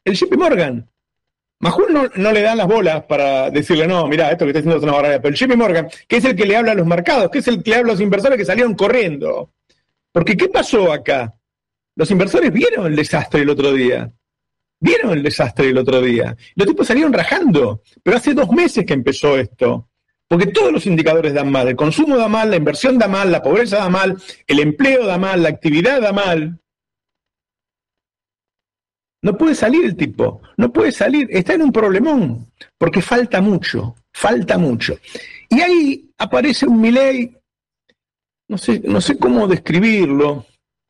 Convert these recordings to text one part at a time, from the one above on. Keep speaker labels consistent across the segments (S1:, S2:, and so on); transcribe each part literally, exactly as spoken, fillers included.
S1: el J P Morgan. Majul no, no le dan las bolas para decirle, no, mira, esto que está haciendo es una barbaridad. Pero el J P Morgan, que es el que le habla a los mercados, que es el que le habla a los inversores que salieron corriendo. Porque, ¿qué pasó acá? Los inversores vieron el desastre el otro día. Vieron el desastre el otro día. Los tipos salieron rajando. Pero hace dos meses que empezó esto. Porque todos los indicadores dan mal. El consumo da mal, la inversión da mal, la pobreza da mal, el empleo da mal, la actividad da mal. No puede salir el tipo, no puede salir, está en un problemón, porque falta mucho, falta mucho. Y ahí aparece un Milei, no sé, no sé cómo describirlo,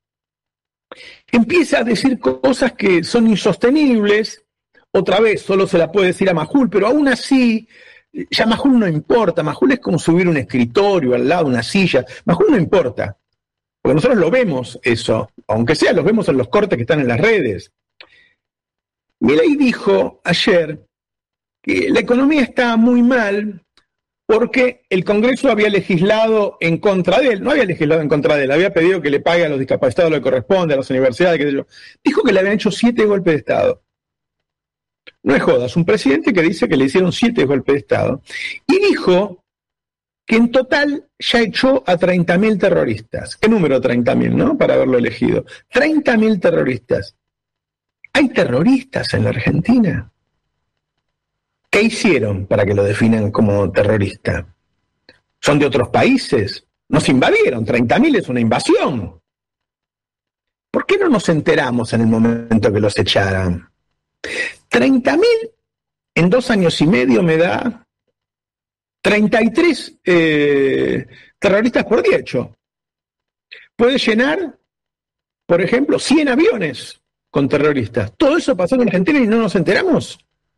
S1: empieza a decir cosas que son insostenibles, otra vez solo se la puede decir a Majul, pero aún así, ya Majul no importa, Majul es como subir un escritorio al lado, una silla, Majul no importa, porque nosotros lo vemos eso, aunque sea, los vemos en los cortes que están en las redes. Milei dijo ayer que la economía está muy mal porque el Congreso había legislado en contra de él, no había legislado en contra de él, había pedido que le pague a los discapacitados lo que corresponde, a las universidades, qué sé yo. Dijo que le habían hecho siete golpes de Estado. No es joda, es un presidente que dice que le hicieron siete golpes de Estado. Y dijo que en total ya echó a treinta mil terroristas. ¿Qué número treinta mil, no? Para haberlo elegido. treinta mil terroristas. ¿Hay terroristas en la Argentina? ¿Qué hicieron para que lo definan como terrorista? ¿Son de otros países? Nos invadieron, treinta mil es una invasión. ¿Por qué no nos enteramos en el momento que los echaran? treinta mil en dos años y medio me da treinta y tres eh, terroristas por día hecho. Puede llenar, por ejemplo, cien aviones con terroristas. ¿Todo eso pasó en Argentina y no nos enteramos?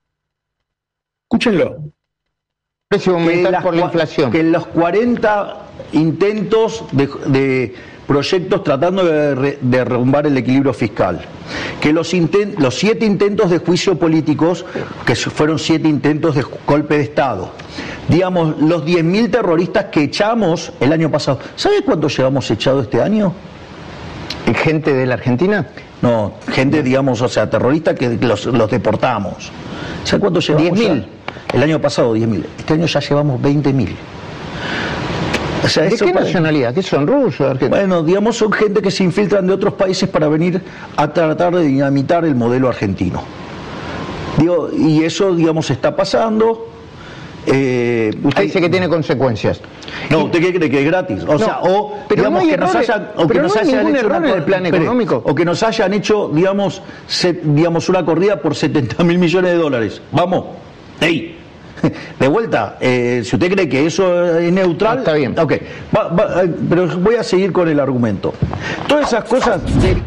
S1: Escúchenlo.
S2: Precio aumentar por la inflación. Que en los cuarenta intentos de, de proyectos tratando de re, de derrumbar el equilibrio fiscal, que los, intent, los siete intentos de juicio políticos, que fueron siete intentos de golpe de Estado, digamos, los diez mil terroristas que echamos el año pasado. ¿Sabe cuántos llevamos echado este año?
S3: ¿Gente de la Argentina?
S2: No, gente, digamos, o sea, terroristas que los, los deportamos. ¿Sabe cuántos llevamos?
S3: diez mil.
S2: El año pasado diez mil. Este año ya llevamos veinte mil.
S3: O sea, ¿de qué para... nacionalidad? ¿Qué son rusos? Argentinos?
S2: Bueno, digamos, son gente que se infiltran de otros países para venir a tratar de dinamitar el modelo argentino. Digo, y eso, digamos, está pasando.
S3: Eh, usted hay... dice que tiene consecuencias.
S2: No, ¿usted qué cree que es gratis? O no, sea, o
S3: pero
S2: digamos
S3: no hay
S2: que
S3: errores,
S2: nos hayan, o que
S3: pero
S2: nos
S3: no hay
S2: hayan
S3: ningún
S2: hecho
S3: error
S2: una,
S3: en el plan
S2: espere,
S3: económico.
S2: O que nos hayan hecho, digamos, se, digamos una corrida por setenta mil millones de dólares. Vamos, ¡ey! De vuelta, eh, si usted cree que eso es neutral,
S3: ah, está bien.
S2: Ok, va, va, pero voy a seguir con el argumento. Todas esas cosas, de...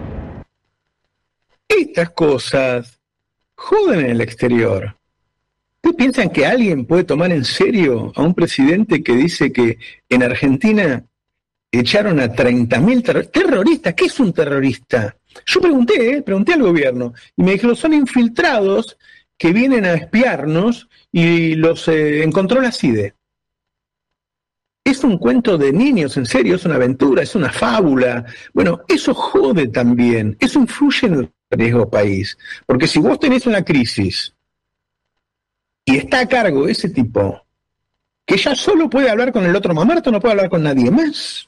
S1: estas cosas joden en el exterior. ¿Ustedes piensan que alguien puede tomar en serio a un presidente que dice que en Argentina echaron a treinta mil terror- terroristas? ¿Qué es un terrorista? Yo pregunté, eh, pregunté al gobierno y me dijeron, son infiltrados que vienen a espiarnos y los eh, encontró la C I D E. Es un cuento de niños, en serio, es una aventura, es una fábula. Bueno, eso jode también, eso influye en el riesgo país. Porque si vos tenés una crisis y está a cargo ese tipo, que ya solo puede hablar con el otro mamerto, no puede hablar con nadie más.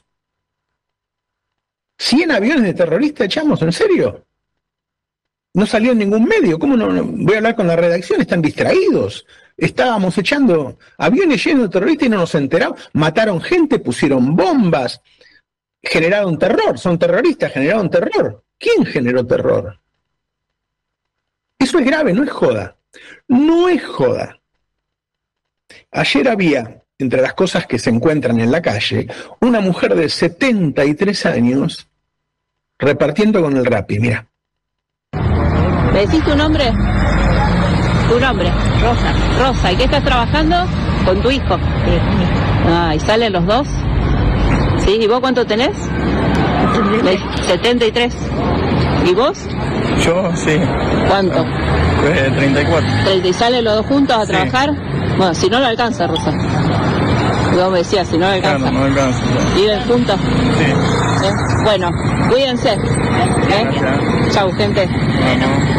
S1: ¿Cien aviones de terroristas echamos? ¿En serio? No salió en ningún medio. ¿Cómo no, no? Voy a hablar con la redacción, están distraídos. Estábamos echando aviones llenos de terroristas y no nos enteramos. Mataron gente, pusieron bombas, generaron terror. Son terroristas, generaron terror. ¿Quién generó terror? Eso es grave, no es joda. No es joda. Ayer había, entre las cosas que se encuentran en la calle, una mujer de setenta y tres años repartiendo con el Rappi, mira.
S4: ¿Me decís tu nombre? Tu nombre, Rosa. Rosa, ¿y qué estás trabajando? Con tu hijo. Sí, con mi hijo. Ah, ¿y salen los dos? Sí, ¿y vos cuánto tenés? setenta y tres. ¿Y vos?
S5: Yo, sí.
S4: ¿Cuánto?
S5: Eh, treinta y cuatro.
S4: ¿treinta y salen los dos juntos a
S5: sí.
S4: trabajar? Bueno, si no lo alcanza, Rosa. Vos me decías, si no lo alcanza.
S5: Claro, no alcanza. Claro.
S4: ¿Viven juntos?
S5: Sí.
S4: ¿Eh? Bueno, cuídense. ¿Eh? Chau, gente.
S5: Bueno.